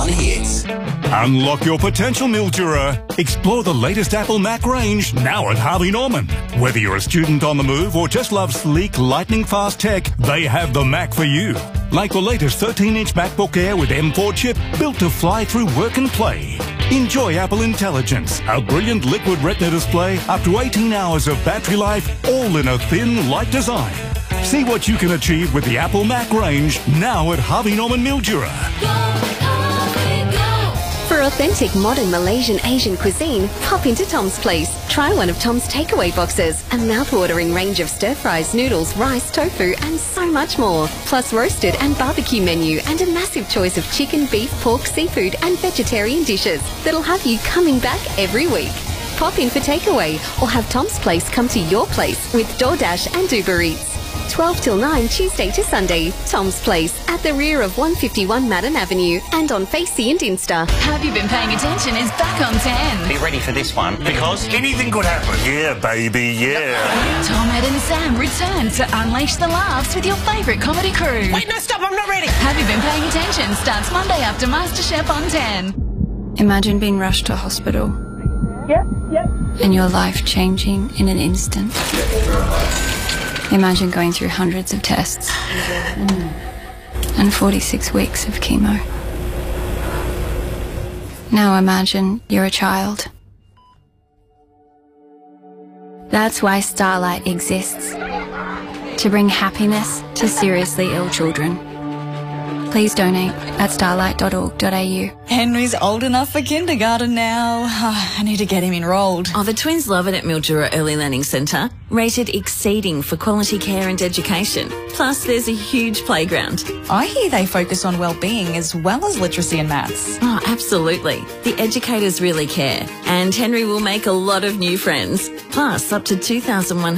hits. Unlock your potential, Mildura. Explore the latest Apple Mac range now at Harvey Norman. Whether you're a student on the move or just love sleek, lightning-fast tech, they have the Mac for you. Like the latest 13-inch MacBook Air with M4 chip, built to fly through work and play. Enjoy Apple Intelligence, a brilliant liquid retina display, up to 18 hours of battery life, all in a thin, light design. See what you can achieve with the Apple Mac range now at Harvey Norman, Mildura. For authentic modern Malaysian Asian cuisine, pop into Tom's Place. Try one of Tom's takeaway boxes. A mouth-watering range of stir-fries, noodles, rice, tofu and so much more. Plus roasted and barbecue menu and a massive choice of chicken, beef, pork, seafood and vegetarian dishes that'll have you coming back every week. Pop in for takeaway or have Tom's Place come to your place with DoorDash and Uber Eats. 12 till 9 Tuesday to Sunday. Tom's Place at the rear of 151 Madden Avenue and on Facey and Insta. Have You Been Paying Attention is back on 10. Be ready for this one, because anything could happen. Yeah, baby, yeah. Tom, Ed and Sam return to unleash the laughs with your favourite comedy crew. Wait, no, stop, I'm not ready. Have You Been Paying Attention starts Monday after MasterChef on 10. Imagine being rushed to hospital. Yep. And your life changing in an instant. Imagine going through hundreds of tests and 46 weeks of chemo. Now imagine you're a child. That's why Starlight exists. To bring happiness to seriously ill children. Please donate at starlight.org.au. Henry's old enough for kindergarten now. I need to get him enrolled. Oh, the twins love it at Mildura Early Learning Centre. Rated exceeding for quality care and education. Plus, there's a huge playground. I hear they focus on well-being as well as literacy and maths. Oh, absolutely. The educators really care. And Henry will make a lot of new friends. Plus, up to 2,100